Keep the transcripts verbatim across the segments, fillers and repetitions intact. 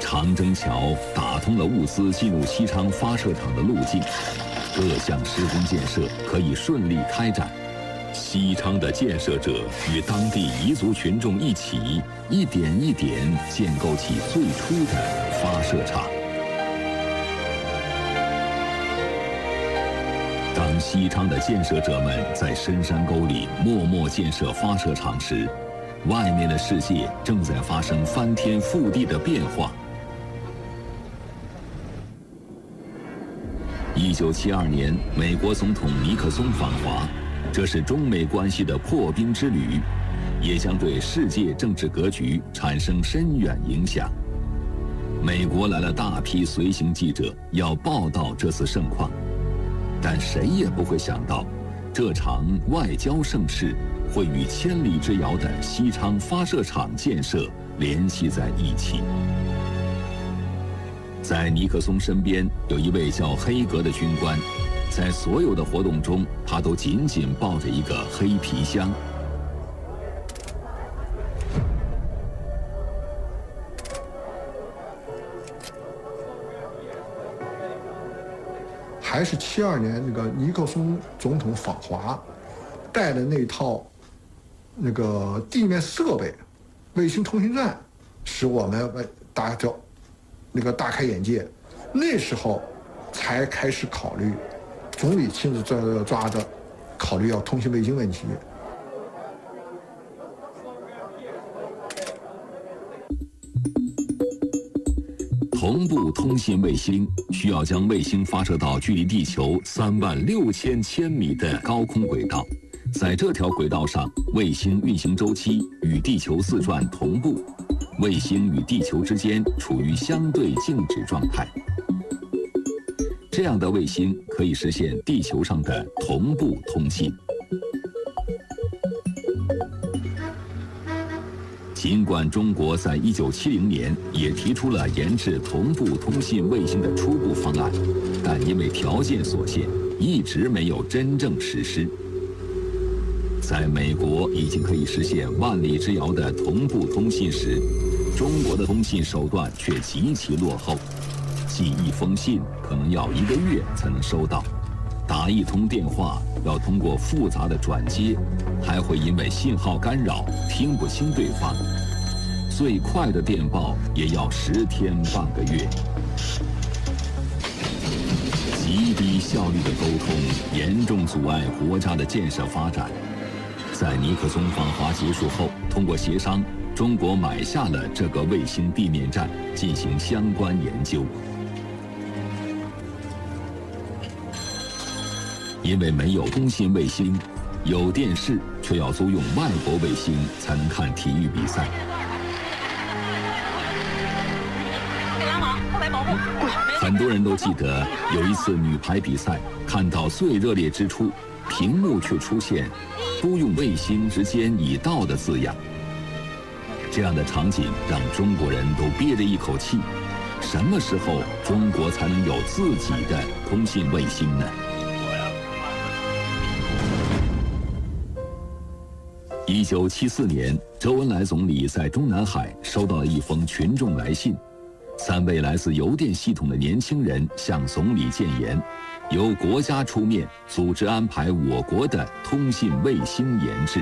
长征桥打通了物资进入西昌发射场的路径，各项施工建设可以顺利开展。西昌的建设者与当地彝族群众一起，一点一点建构起最初的发射场。当西昌的建设者们在深山沟里默默建设发射场时，外面的世界正在发生翻天覆地的变化。一九七二年，美国总统尼克松访华，这是中美关系的破冰之旅，也将对世界政治格局产生深远影响。美国来了大批随行记者，要报道这次盛况，但谁也不会想到，这场外交盛事会与千里之遥的西昌发射场建设联系在一起。在尼克松身边有一位叫黑格的军官，在所有的活动中，他都紧紧抱着一个黑皮箱。 还是七二年那个尼克松总统访华，带的那套那个地面设备，卫星通讯站，使我们大家那个大开眼界。那时候才开始考虑，总理亲自抓抓着，考虑要通信卫星问题。 同步通信卫星需要将卫星发射到距离地球三万六千千米的高空轨道，在这条轨道上，卫星运行周期与地球自转同步，卫星与地球之间处于相对静止状态。这样的卫星可以实现地球上的同步通信。尽管中国在一九七零年也提出了研制同步通信卫星的初步方案，但因为条件所限，一直没有真正实施。在美国已经可以实现万里之遥的同步通信时，中国的通信手段却极其落后，寄一封信可能要一个月才能收到，打一通电话要通过复杂的转接，还会因为信号干扰听不清对方，最快的电报也要十天半个月。极低效率的沟通严重阻碍国家的建设发展。在尼克松访华结束后，通过协商，中国买下了这个卫星地面站，进行相关研究。因为没有通信卫星，有电视却要租用外国卫星才能看体育比赛。很多人都记得有一次女排比赛，看到最热烈之处，屏幕却出现“租用卫星之间已到”的字样。这样的场景让中国人都憋着一口气，什么时候中国才能有自己的通信卫星呢？一九七四年，周恩来总理在中南海收到了一封群众来信，三位来自邮电系统的年轻人向总理建言，由国家出面组织安排我国的通信卫星研制。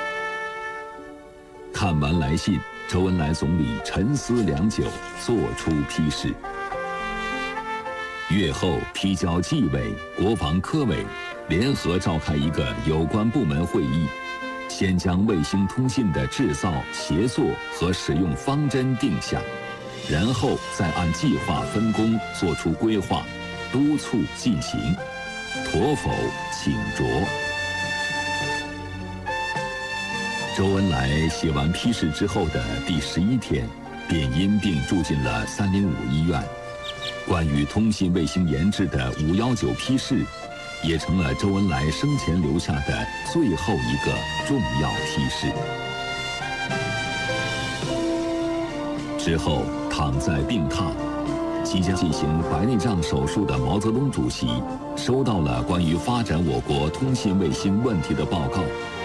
看完来信，周恩来总理沉思良久，作出批示。月后批交纪委、国防科委联合召开一个有关部门会议，先将卫星通信的制造、协作和使用方针定下，然后再按计划分工作出规划，督促进行，妥否请着。周恩来写完批示之后的第十一天，便因病住进了三零五医院。关于通信卫星研制的五一九批示，也成了周恩来生前留下的最后一个重要批示。之后，躺在病榻，即将进行白内障手术的毛泽东主席，收到了关于发展我国通信卫星问题的报告，